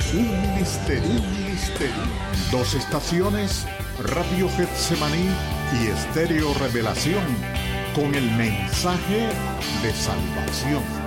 Un misterio. Dos estaciones, Radio Getsemaní y Estéreo Revelación, con el mensaje de salvación.